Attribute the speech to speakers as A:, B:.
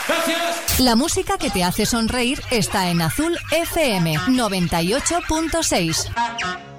A: La música que te hace sonreír está en Azul FM 98.6.